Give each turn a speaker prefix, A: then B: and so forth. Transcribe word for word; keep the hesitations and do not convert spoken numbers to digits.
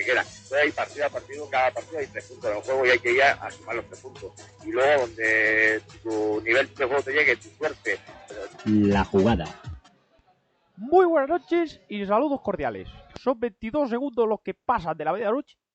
A: quieran. Entonces hay partido a partido, cada partido hay tres puntos en el juego y hay que ir a, a sumar los tres puntos. Y luego donde tu nivel de juego te llegue, tu suerte. Pero...
B: La jugada.
C: Muy buenas noches y saludos cordiales. Son veintidós segundos los que pasan de la medianoche